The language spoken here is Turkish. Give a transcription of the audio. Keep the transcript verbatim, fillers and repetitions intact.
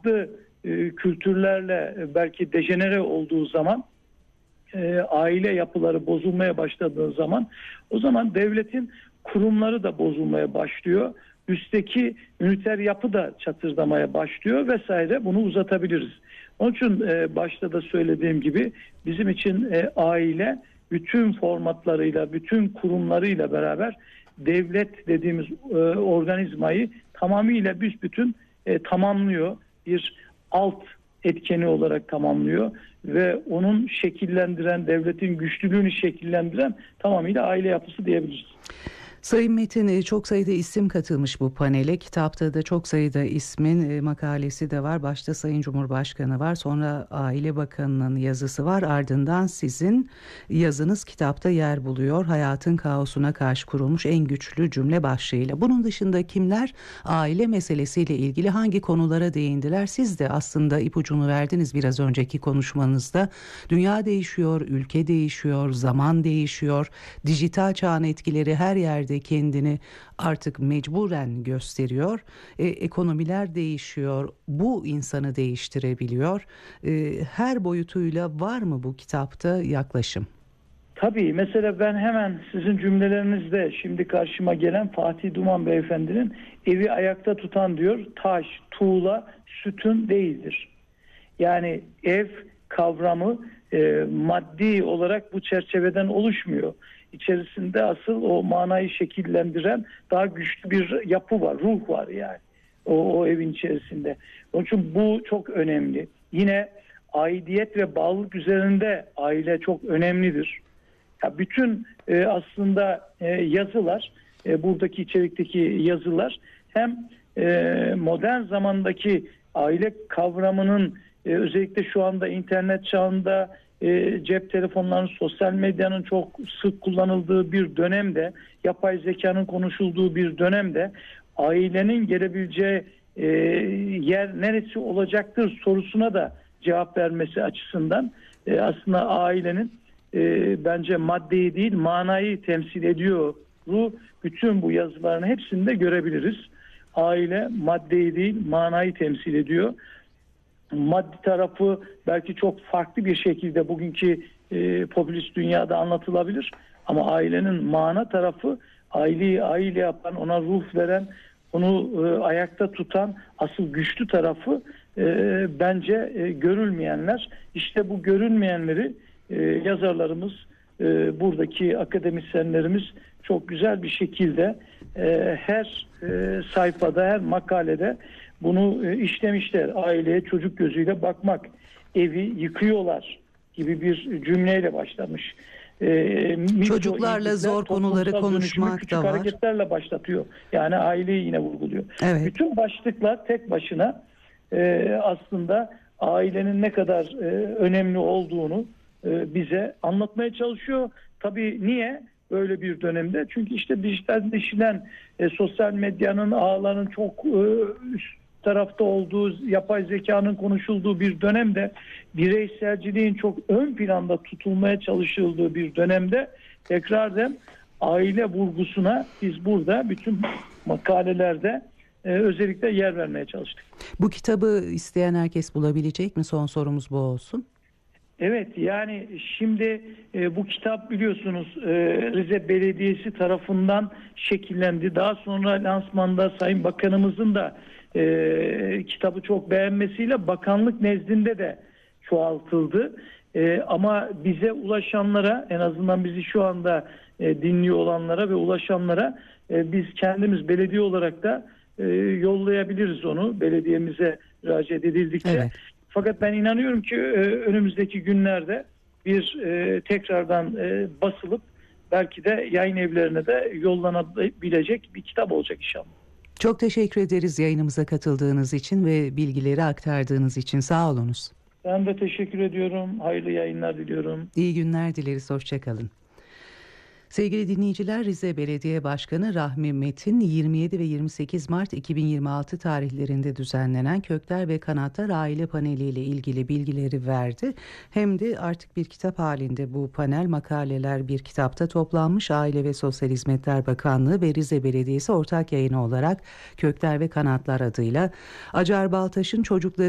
farklı e, kültürlerle e, belki dejenere olduğu zaman, e, aile yapıları bozulmaya başladığı zaman, o zaman devletin kurumları da bozulmaya başlıyor. Üstteki üniter yapı da çatırdamaya başlıyor vesaire. Bunu uzatabiliriz. Onun için e, başta da söylediğim gibi bizim için e, aile bütün formatlarıyla, bütün kurumlarıyla beraber devlet dediğimiz e, organizmayı tamamıyla büsbütün e, tamamlıyor. Bir alt etkeni olarak tamamlıyor ve onun şekillendiren, devletin güçlülüğünü şekillendiren tamamıyla aile yapısı diyebiliriz. Sayın Metin, çok sayıda isim katılmış bu panele. Kitapta da çok sayıda ismin makalesi de var. Başta Sayın Cumhurbaşkanı var. Sonra Aile Bakanı'nın yazısı var. Ardından sizin yazınız kitapta yer buluyor. Hayatın kaosuna karşı kurulmuş en güçlü cümle başlığıyla. Bunun dışında kimler aile meselesiyle ilgili hangi konulara değindiler? Siz de aslında ipucunu verdiniz biraz önceki konuşmanızda. Dünya değişiyor, ülke değişiyor, zaman değişiyor. Dijital çağın etkileri her yerde kendini artık mecburen gösteriyor. E, ekonomiler değişiyor. Bu insanı değiştirebiliyor. E, her boyutuyla var mı bu kitapta yaklaşım? Tabii. Mesela ben hemen sizin cümlelerinizde şimdi karşıma gelen Fatih Duman Beyefendi'nin evi ayakta tutan diyor, taş, tuğla, sütun değildir. Yani ev kavramı e, maddi olarak bu çerçeveden oluşmuyor. İçerisinde asıl o manayı şekillendiren daha güçlü bir yapı var, ruh var yani o, o evin içerisinde. Onun için bu çok önemli. Yine aidiyet ve bağlılık üzerinde aile çok önemlidir. Ya bütün e, aslında e, yazılar, e, buradaki içerikteki yazılar hem e, modern zamandaki aile kavramının e, özellikle şu anda internet çağında e, cep telefonlarının, sosyal medyanın çok sık kullanıldığı bir dönemde, yapay zekanın konuşulduğu bir dönemde ailenin gelebileceği e, yer neresi olacaktır sorusuna da cevap vermesi açısından e, aslında ailenin e, bence maddeyi değil manayı temsil ediyor. Bu bütün bu yazıların hepsinde görebiliriz. Aile maddeyi değil manayı temsil ediyor. Maddi tarafı belki çok farklı bir şekilde bugünkü e, popülist dünyada anlatılabilir. Ama ailenin mana tarafı, aileyi aile yapan, ona ruh veren, onu e, ayakta tutan asıl güçlü tarafı e, bence e, görülmeyenler. İşte bu görünmeyenleri e, yazarlarımız, e, buradaki akademisyenlerimiz çok güzel bir şekilde e, her e, sayfada, her makalede bunu e, işlemişler. Aileye çocuk gözüyle bakmak, evi yıkıyorlar gibi bir cümleyle başlamış. E, Çocuklarla zor konuları konuşmak küçük da var. Hareketlerle başlatıyor. Yani aileyi yine vurguluyor. Evet. Bütün başlıklar tek başına e, aslında ailenin ne kadar e, önemli olduğunu e, bize anlatmaya çalışıyor. Tabii niye? Böyle bir dönemde. Çünkü işte dijitalleşilen e, sosyal medyanın, ağların çok e, üst tarafta olduğu, yapay zekanın konuşulduğu bir dönemde, bireyselciliğin çok ön planda tutulmaya çalışıldığı bir dönemde tekrardan aile vurgusuna biz burada bütün makalelerde e, özellikle yer vermeye çalıştık. Bu kitabı isteyen herkes bulabilecek mi? Son sorumuz bu olsun. Evet, yani şimdi e, bu kitap biliyorsunuz e, Rize Belediyesi tarafından şekillendi. Daha sonra lansmanda Sayın Bakanımızın da e, kitabı çok beğenmesiyle bakanlık nezdinde de çoğaltıldı. E, ama bize ulaşanlara, en azından bizi şu anda e, dinliyor olanlara ve ulaşanlara e, biz kendimiz belediye olarak da e, yollayabiliriz onu belediyemize müracaat edildikçe. Evet. Fakat ben inanıyorum ki önümüzdeki günlerde bir e, tekrardan e, basılıp belki de yayın evlerine de yollanabilecek bir kitap olacak inşallah. Çok teşekkür ederiz yayınımıza katıldığınız için ve bilgileri aktardığınız için. Sağ olunuz. Ben de teşekkür ediyorum. Hayırlı yayınlar diliyorum. İyi günler dileriz. Hoşçakalın. Sevgili dinleyiciler, Rize Belediye Başkanı Rahmi Metin yirmi yedi ve yirmi sekiz Mart iki bin yirmi altı tarihlerinde düzenlenen Kökler ve Kanatlar Aile Paneli ile ilgili bilgileri verdi. Hem de artık bir kitap halinde bu panel, makaleler bir kitapta toplanmış. Aile ve Sosyal Hizmetler Bakanlığı ve Rize Belediyesi ortak yayını olarak Kökler ve Kanatlar adıyla Acar Baltaş'ın Çocukları